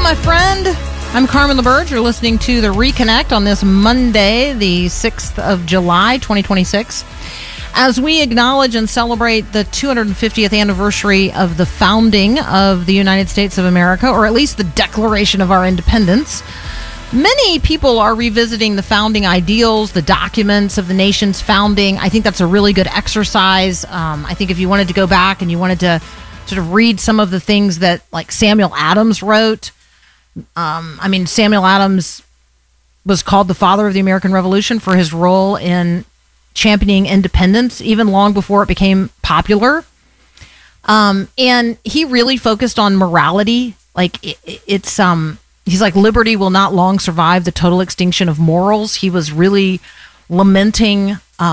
my friend. I'm Carmen LaBerge. You're listening to The Reconnect on this Monday, the 6th of July, 2026. As we acknowledge and celebrate the 250th anniversary of the founding of the United States of America, or at least the declaration of our independence, many people are revisiting the founding ideals, the documents of the nation's founding. I think that's a really good exercise. I think if you wanted to go back and you wanted to sort of read some of the things that like Samuel Adams wrote, Samuel Adams was called the father of the American Revolution for his role in championing independence, even long before it became popular. And he really focused on morality. Like he's like, liberty will not long survive the total extinction of morals. He was really lamenting,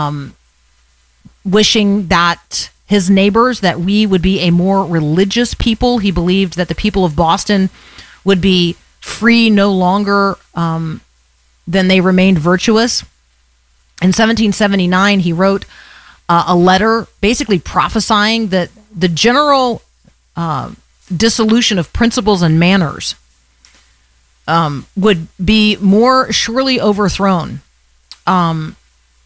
wishing that his neighbors, that we would be a more religious people. He believed that the people of Boston would be free no longer than they remained virtuous. In 1779, he wrote a letter basically prophesying that the general dissolution of principles and manners would be more surely overthrown than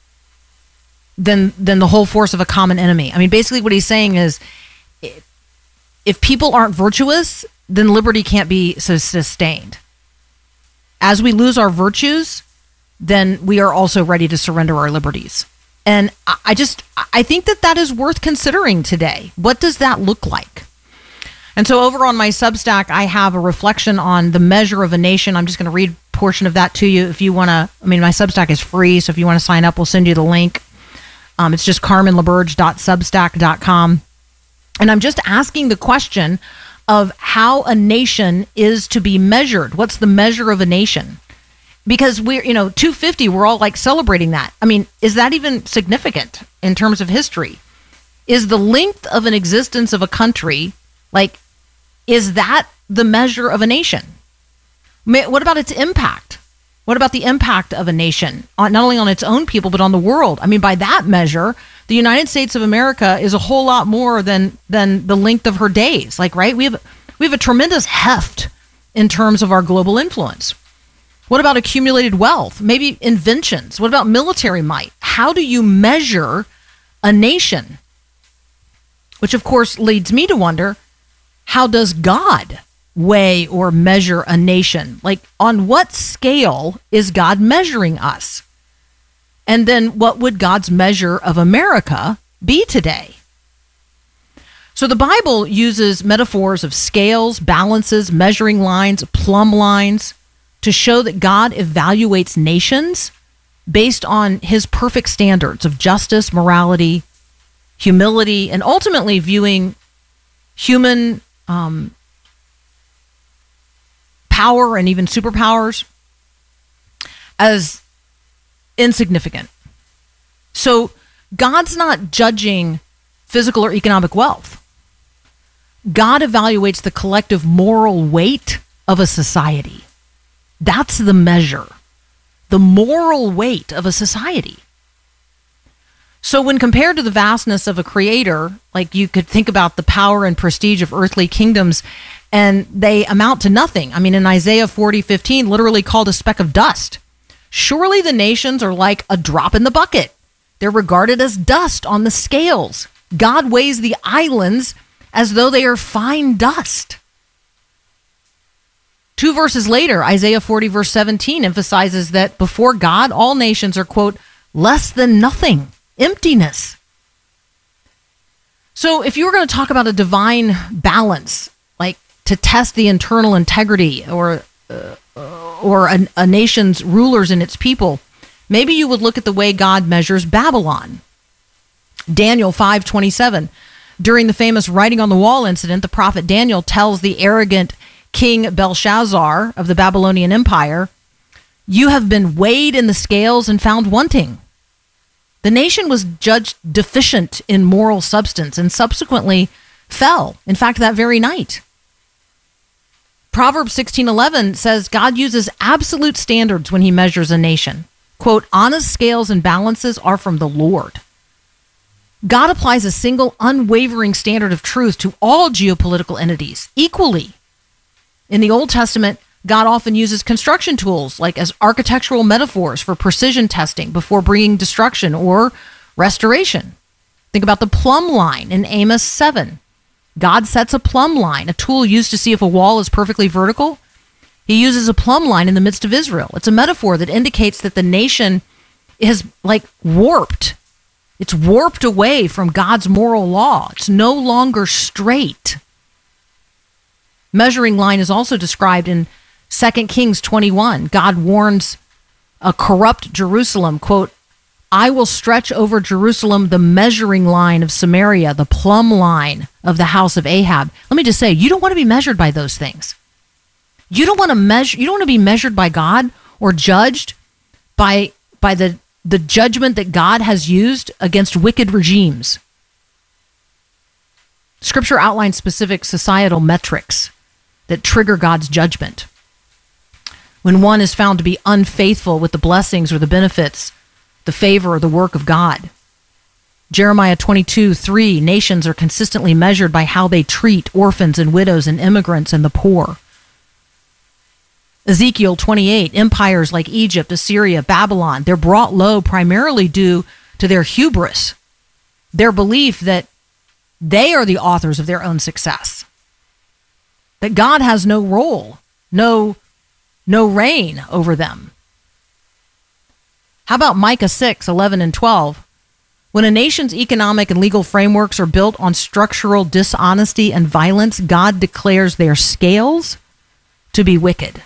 the whole force of a common enemy. I mean, basically what he's saying is if people aren't virtuous, then liberty can't be sustained. As we lose our virtues, then we are also ready to surrender our liberties. And I think that is worth considering today. What does that look like? And so over on my Substack, I have a reflection on the measure of a nation. I'm just going to read a portion of that to you if you want to. My Substack is free, so if you want to sign up, we'll send you the link. It's just carmenlaberge.substack.com. And I'm just asking the question of how a nation is to be measured. What's the measure of a nation? Because we're, 250, we're all like celebrating that. Is that even significant in terms of history? Is the length of an existence of a country, is that the measure of a nation? What about its impact? What about the impact of a nation, not only on its own people, but on the world? By that measure, the United States of America is a whole lot more than the length of her days. Right? We have a tremendous heft in terms of our global influence. What about accumulated wealth? Maybe inventions? What about military might? How do you measure a nation? Which, of course, leads me to wonder, how does God weigh or measure a nation? On what scale is God measuring us? And then what would God's measure of America be today? So the Bible uses metaphors of scales, balances, measuring lines, plumb lines to show that God evaluates nations based on his perfect standards of justice, morality, humility, and ultimately viewing human power and even superpowers as insignificant. So God's not judging physical or economic wealth. God evaluates the collective moral weight of a society. That's the measure, the moral weight of a society. So when compared to the vastness of a creator, you could think about the power and prestige of earthly kingdoms, and they amount to nothing. In Isaiah 40:15, literally called a speck of dust. Surely the nations are like a drop in the bucket. They're regarded as dust on the scales. God weighs the islands as though they are fine dust. 2 verses later, Isaiah 40 verse 17 emphasizes that before God, all nations are, quote, less than nothing, emptiness. So if you were going to talk about a divine balance, to test the internal integrity or a nation's rulers and its people, maybe you would look at the way God measures Babylon. Daniel 5:27. During the famous writing on the wall incident, the prophet Daniel tells the arrogant King Belshazzar of the Babylonian Empire, "You have been weighed in the scales and found wanting." The nation was judged deficient in moral substance and subsequently fell, in fact, that very night. Proverbs 16:11 says God uses absolute standards when he measures a nation. Quote, honest scales and balances are from the Lord. God applies a single unwavering standard of truth to all geopolitical entities equally. In the Old Testament, God often uses construction tools like as architectural metaphors for precision testing before bringing destruction or restoration. Think about the plumb line in Amos 7. God sets a plumb line, a tool used to see if a wall is perfectly vertical. He uses a plumb line in the midst of Israel. It's a metaphor that indicates that the nation is like warped. It's warped away from God's moral law. It's no longer straight. Measuring line is also described in 2 Kings 21. God warns a corrupt Jerusalem, quote, I will stretch over Jerusalem the measuring line of Samaria, the plumb line of the house of Ahab. Let me just say, you don't want to be measured by those things. You don't want to be measured by God or judged by the judgment that God has used against wicked regimes. Scripture outlines specific societal metrics that trigger God's judgment. When one is found to be unfaithful with the blessings or the benefits, the favor or the work of God. Jeremiah 22:3, nations are consistently measured by how they treat orphans and widows and immigrants and the poor. Ezekiel 28, empires like Egypt, Assyria, Babylon, they're brought low primarily due to their hubris, their belief that they are the authors of their own success, that God has no role, no reign over them. How about Micah 6:11 and 12? When a nation's economic and legal frameworks are built on structural dishonesty and violence, God declares their scales to be wicked.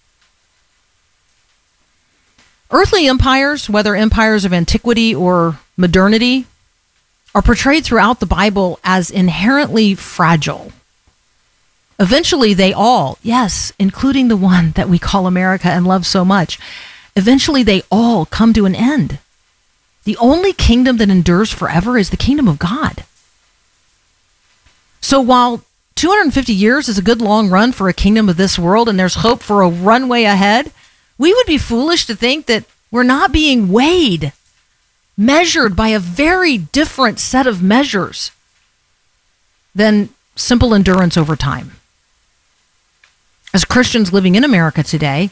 Earthly empires, whether empires of antiquity or modernity, are portrayed throughout the Bible as inherently fragile. Eventually they all, yes, including the one that we call America and love so much, eventually they all come to an end. The only kingdom that endures forever is the kingdom of God. So while 250 years is a good long run for a kingdom of this world and there's hope for a runway ahead, we would be foolish to think that we're not being weighed, measured by a very different set of measures than simple endurance over time. As Christians living in America today,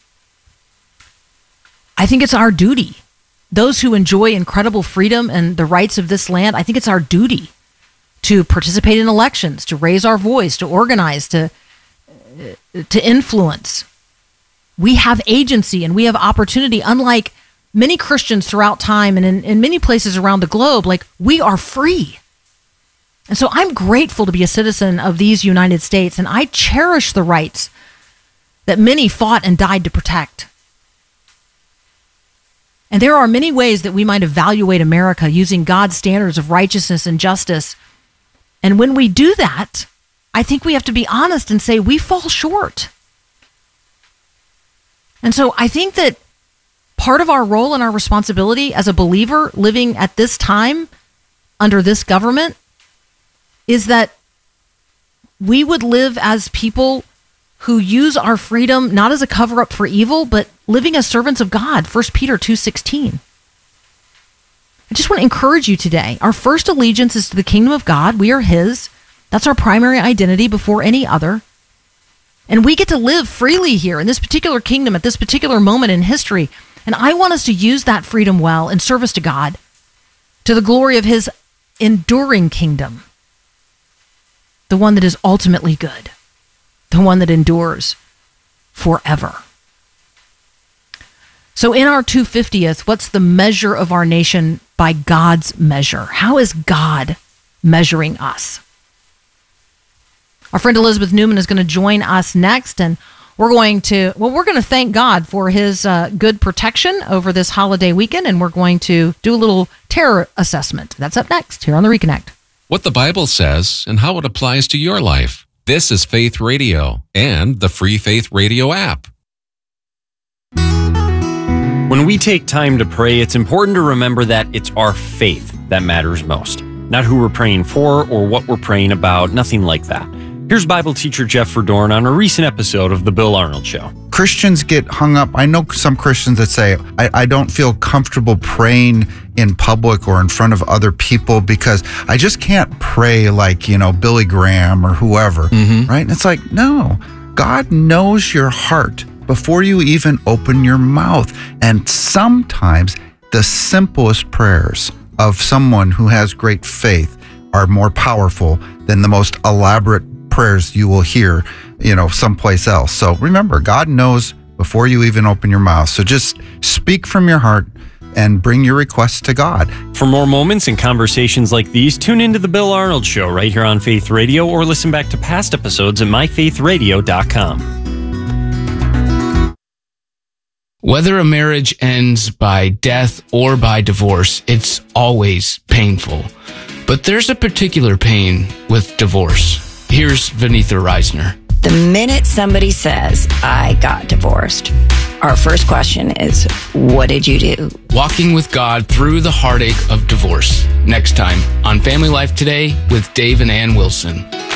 I think it's our duty, those who enjoy incredible freedom and the rights of this land, I think it's our duty to participate in elections, to raise our voice, to organize, to influence. We have agency and we have opportunity, unlike many Christians throughout time and in many places around the globe. Like, we are free. And so I'm grateful to be a citizen of these United States, and I cherish the rights that many fought and died to protect. And there are many ways that we might evaluate America using God's standards of righteousness and justice. And when we do that, I think we have to be honest and say we fall short. And so I think that part of our role and our responsibility as a believer living at this time under this government is that we would live as people who use our freedom not as a cover-up for evil, but living as servants of God, 1 Peter 2:16. I just want to encourage you today. Our first allegiance is to the kingdom of God. We are His. That's our primary identity before any other. And we get to live freely here in this particular kingdom at this particular moment in history. And I want us to use that freedom well in service to God, to the glory of His enduring kingdom, the one that is ultimately good, the one that endures forever. So in our 250th, what's the measure of our nation by God's measure? How is God measuring us? Our friend Elizabeth Newman is going to join us next, and we're going to thank God for His good protection over this holiday weekend, and we're going to do a little terror assessment. That's up next here on The Reconnect. What the Bible says and how it applies to your life. This is Faith Radio and the free Faith Radio app. When we take time to pray, it's important to remember that it's our faith that matters most, not who we're praying for or what we're praying about, nothing like that. Here's Bible teacher Jeff Verdorn on a recent episode of The Bill Arnold Show. Christians get hung up. I know some Christians that say, I don't feel comfortable praying in public or in front of other people because I just can't pray like, Billy Graham or whoever, right? And it's like, no, God knows your heart before you even open your mouth. And sometimes the simplest prayers of someone who has great faith are more powerful than the most elaborate prayers you will hear, someplace else. So remember, God knows before you even open your mouth. So just speak from your heart and bring your requests to God. For more moments and conversations like these, tune into The Bill Arnold Show right here on Faith Radio, or listen back to past episodes at myfaithradio.com. Whether a marriage ends by death or by divorce, it's always painful. But there's a particular pain with divorce. Here's Vanitha Reisner. The minute somebody says, I got divorced, our first question is, what did you do? Walking with God through the heartache of divorce. Next time on Family Life Today with Dave and Ann Wilson.